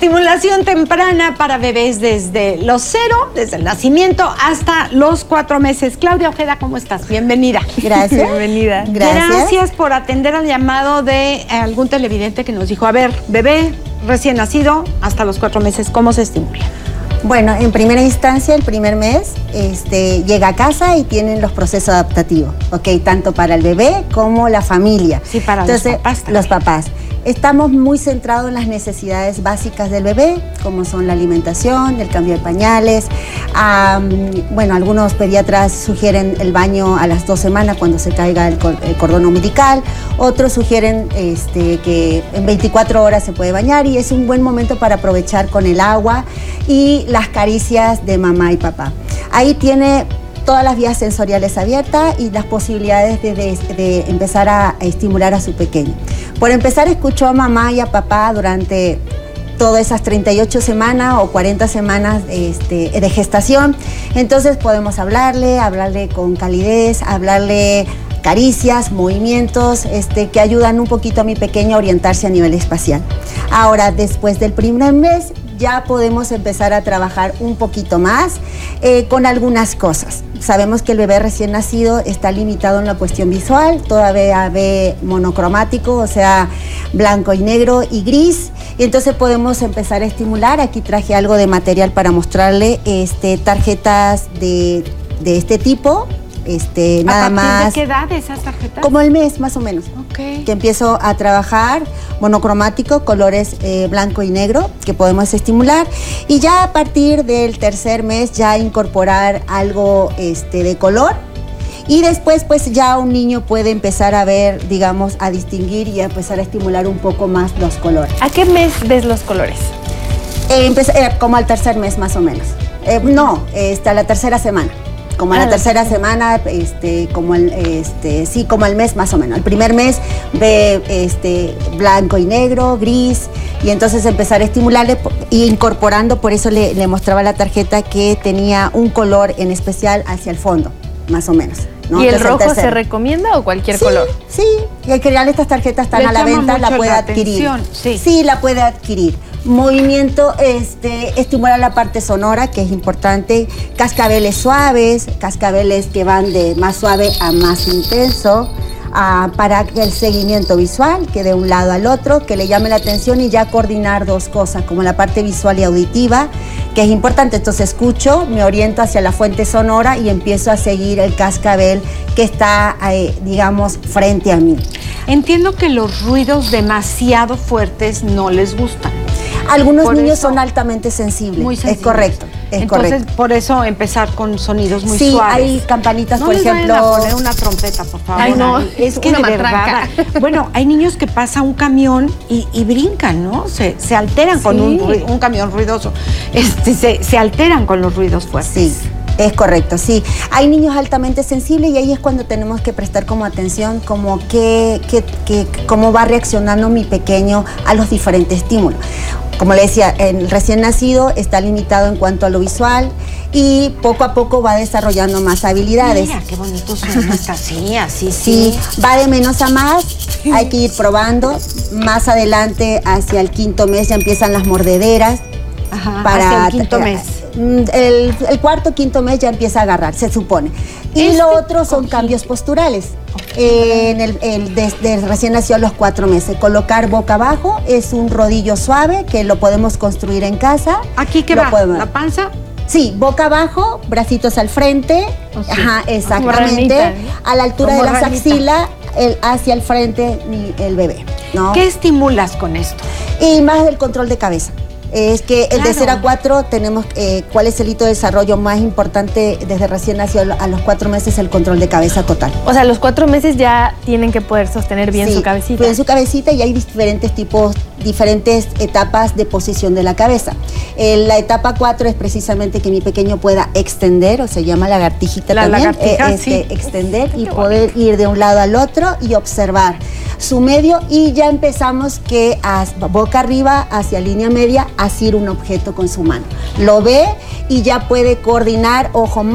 Estimulación temprana para bebés desde los 0, desde el nacimiento hasta los 4 meses. Claudia Ojeda, ¿cómo estás? Bienvenida. Gracias. Bienvenida. Gracias por atender al llamado de algún televidente que nos dijo, a ver, bebé recién nacido hasta los 4 meses, ¿cómo se estimula? Bueno, en primera instancia, el primer mes, llega a casa y tienen los procesos adaptativos, ¿ok? Tanto para el bebé como la familia. Sí, para los papás también. Los papás. Estamos muy centrados en las necesidades básicas del bebé, como son la alimentación, el cambio de pañales. Bueno, algunos pediatras sugieren el baño a las 2 semanas cuando se caiga el cordón umbilical. Otros sugieren que en 24 horas se puede bañar y es un buen momento para aprovechar con el agua y las caricias de mamá y papá. Ahí tiene todas las vías sensoriales abiertas y las posibilidades de empezar a estimular a su pequeño. Por empezar, escuchó a mamá y a papá durante todas esas 38 semanas o 40 semanas de gestación. Entonces podemos hablarle con calidez, hablarle caricias, movimientos que ayudan un poquito a mi pequeño a orientarse a nivel espacial. Ahora, después del primer mes, ya podemos empezar a trabajar un poquito más con algunas cosas. Sabemos que el bebé recién nacido está limitado en la cuestión visual, todavía ve monocromático, o sea, blanco y negro y gris, y entonces podemos empezar a estimular. Aquí traje algo de material para mostrarle tarjetas de este tipo. Nada más. ¿De qué edad esas tarjetas? Como el mes, más o menos. Okay. Que empiezo a trabajar monocromático, colores blanco y negro, que podemos estimular. Y ya a partir del tercer mes ya incorporar algo de color. Y después pues ya un niño puede empezar a ver, digamos, a distinguir y a empezar a estimular un poco más los colores. ¿A qué mes ves los colores? Como al tercer mes más o menos. A la tercera semana. Como a la tercera semana, como el mes más o menos. El primer mes ve blanco y negro, gris, y entonces empezar a estimularle y incorporando, por eso le mostraba la tarjeta que tenía un color en especial hacia el fondo, más o menos, ¿no? ¿Y el rojo se recomienda o cualquier color? Sí, y en general estas tarjetas están a la venta, la puede adquirir. Sí, la puede adquirir. Movimiento, estimular la parte sonora, que es importante. Cascabeles suaves, cascabeles que van de más suave a más intenso, para que el seguimiento visual, que de un lado al otro, que le llame la atención y ya coordinar dos cosas, como la parte visual y auditiva, que es importante. Entonces escucho, me oriento hacia la fuente sonora y empiezo a seguir el cascabel que está, digamos, frente a mí. Entiendo que los ruidos demasiado fuertes no les gustan. Algunos niños son altamente sensibles. Muy sensibles. Es correcto. Entonces, por eso empezar con sonidos muy suaves. Sí, hay campanitas, por ejemplo. No poner una trompeta, por favor. Ay, no, es que de verdad. Bueno, hay niños que pasa un camión y brincan, ¿no? Se alteran con un camión ruidoso. Se alteran con los ruidos fuertes. Sí. Es correcto, sí. Hay niños altamente sensibles y ahí es cuando tenemos que prestar como atención como cómo va reaccionando mi pequeño a los diferentes estímulos. Como le decía, el recién nacido está limitado en cuanto a lo visual y poco a poco va desarrollando más habilidades. Mira, qué bonito suena esta, sí, así. Sí, va de menos a más, hay que ir probando. Más adelante, hacia el 5.º mes, ya empiezan las mordederas. Ajá, hacia el 5.º mes. El 4.º, 5.º mes ya empieza a agarrar, se supone. Y lo otro son cambios posturales. Desde recién nació a los 4 meses. Colocar boca abajo es un rodillo suave que lo podemos construir en casa. ¿Aquí qué va? ¿La panza? Sí, boca abajo, bracitos al frente. Ajá, exactamente. Ranita, a la altura de las axilas, hacia el frente el bebé, ¿no? ¿Qué estimulas con esto? Y más del control de cabeza. Es que el de 0 a 4 tenemos, ¿cuál es el hito de desarrollo más importante desde recién nacido a los 4 meses? El control de cabeza total. O sea, a los 4 meses ya tienen que poder sostener bien su cabecita. Bien su cabecita, y hay diferentes etapas de posición de la cabeza. La etapa 4 es precisamente que mi pequeño pueda extender, o se llama lagartijita también. Lagartija, sí. Extender y poder ir de un lado al otro y observar su medio, y ya empezamos que boca arriba, hacia línea media, asir un objeto con su mano. Lo ve y ya puede coordinar, ojo,